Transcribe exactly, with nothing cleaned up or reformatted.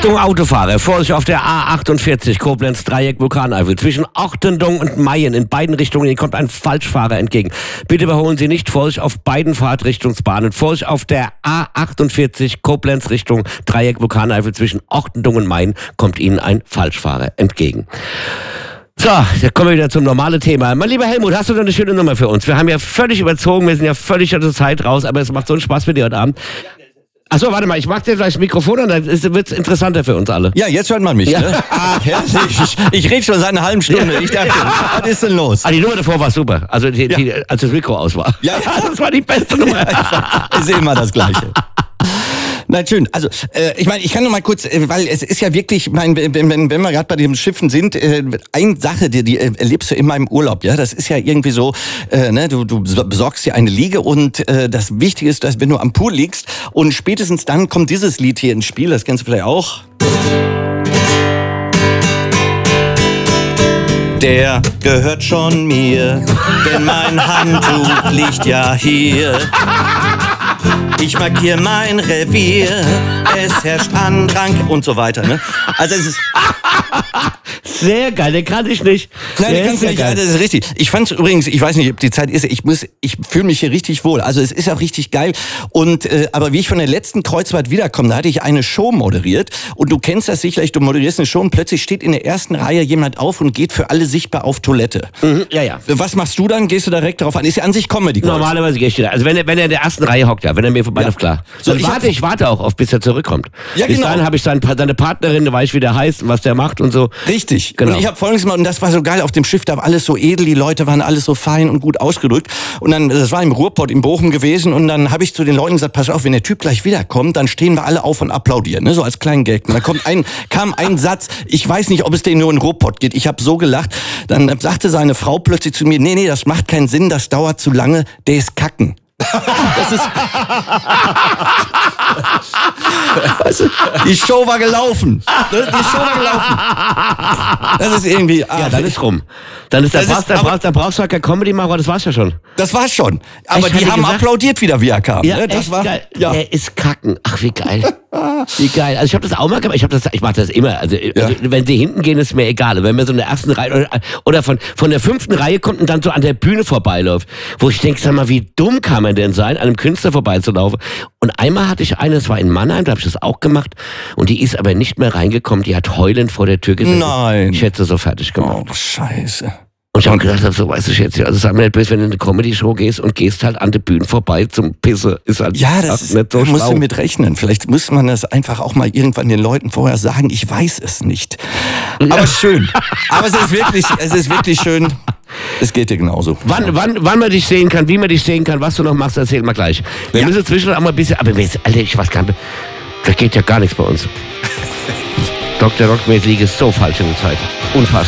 Achtung Autofahrer, Vorsicht auf der A achtundvierzig, Koblenz Dreieck Vulkaneifel. Zwischen Ortendung und Mayen in beiden Richtungen, Ihnen kommt ein Falschfahrer entgegen. Bitte überholen Sie nicht, Vorsicht auf beiden Fahrtrichtungsbahnen. Vorsicht auf der A achtundvierzig, Koblenz Richtung Dreieck Vulkaneifel. Zwischen Ortendung und Mayen kommt Ihnen ein Falschfahrer entgegen. So, da kommen wir wieder zum normalen Thema. Mein lieber Helmut, hast du noch eine schöne Nummer für uns? Wir haben ja völlig überzogen, wir sind ja völlig aus der Zeit raus, aber es macht so einen Spaß mit dir heute Abend. Achso, warte mal, ich mach dir gleich das Mikrofon und dann wird es interessanter für uns alle. Ja, jetzt hört man mich. Ja. Ne? Ah, herrlich. Ich, ich rede schon seit einer halben Stunde. Ich dachte, was ist denn los? Ah, die Nummer davor war super. Also, die, ja. die, als das Mikro aus war. Ja, ja. Das war die beste Nummer. Ja, ist immer das Gleiche. Na schön, also äh, ich meine, ich kann noch mal kurz, äh, weil es ist ja wirklich, mein, wenn, wenn, wenn wir gerade bei den Schiffen sind, äh, eine Sache, die, die erlebst du immer im Urlaub, ja, das ist ja irgendwie so, äh, ne, du, du besorgst dir eine Liege und äh, das Wichtige ist, dass wenn du am Pool liegst und spätestens dann kommt dieses Lied hier ins Spiel, das kennst du vielleicht auch. Der gehört schon mir, denn mein Handtuch liegt ja hier. Ich markiere mein Revier, es herrscht Andrang und so weiter. Ne? Also es ist sehr geil, den kann ich nicht. Nein, den kannst du nicht. Das ist richtig. Ich fand's übrigens, ich weiß nicht, ob die Zeit ist. Ich muss, ich fühle mich hier richtig wohl. Also es ist auch richtig geil. Und äh, aber wie ich von der letzten Kreuzfahrt wiederkomme, da hatte ich eine Show moderiert. Und du kennst das sicherlich. Du moderierst eine Show und plötzlich steht in der ersten Reihe jemand auf und geht für alle sichtbar auf Toilette. Mhm, ja, ja. Was machst du dann? Gehst du direkt darauf an? Ist ja an sich Comedy. Normalerweise gehe ich da. Also wenn er, wenn er in der ersten Reihe hockt, ja, wenn er mir vorbei läuft, klar. So, ich warte, ich warte auch auf, bis er zurückkommt. Ja, bis genau. Bis dahin habe ich seine, seine Partnerin, da weiß ich, wie der heißt und was der macht und so. Richtig. Genau. Und ich habe folgendes mal, und das war so geil, auf dem Schiff, da war alles so edel, die Leute waren alles so fein und gut ausgedrückt. Und dann, das war im Ruhrpott in Bochum gewesen, und dann habe ich zu den Leuten gesagt, pass auf, wenn der Typ gleich wiederkommt, dann stehen wir alle auf und applaudieren, ne, so als kleinen Gag. Und da kommt ein, kam ein Satz, ich weiß nicht, ob es den nur in Ruhrpott geht, ich habe so gelacht, dann sagte seine Frau plötzlich zu mir, nee, nee, das macht keinen Sinn, das dauert zu lange, der ist kacken. Das ist weißt du, die Show war gelaufen. Die Show war gelaufen. Das ist irgendwie. Ah, ja, dann ist rum. Dann ist, da, brauchst, ist da, brauchst, da brauchst du ja kein Comedy-Macher, das war's ja schon. Das war's schon. Aber ich die haben gesagt, applaudiert wieder, wie er kam. Ja, ne? Das echt war, geil. Ja. Der ist kacken. Ach, wie geil. Wie geil. Also ich habe das auch mal gemacht. Ich habe das, ich mache das immer. Also, ja. also wenn sie hinten gehen, ist mir egal. Wenn mir so in der ersten Reihe oder, oder von von der fünften Reihe kommt und dann so an der Bühne vorbeiläuft, wo ich denke, sag mal, wie dumm kann man denn sein, an einem Künstler vorbeizulaufen? Und einmal hatte ich eine, das war in Mannheim, da habe ich das auch gemacht, und die ist aber nicht mehr reingekommen. Die hat heulend vor der Tür gesessen. Nein. Ich hätte sie so fertig gemacht. Oh, Scheiße. Und ich habe gedacht, so weißt du jetzt, also sag mir nicht böse, wenn du in eine Comedy-Show gehst und gehst halt an der Bühne vorbei zum Pisse, ist halt ja, das ist, nicht so schlau. Musst du mit rechnen. Vielleicht muss man das einfach auch mal irgendwann den Leuten vorher sagen, ich weiß es nicht. Aber ja. Schön. Aber es ist wirklich, es ist wirklich schön. Es geht dir genauso. Wann, wann, wann man dich sehen kann, wie man dich sehen kann, was du noch machst, erzähl mal gleich. Wir ja. müssen zwischendurch auch mal ein bisschen, aber Alter, ich weiß gar nicht, da geht ja gar nichts bei uns. Doktor Rockmäßig ist so falsch in der Zeit. Unfassbar.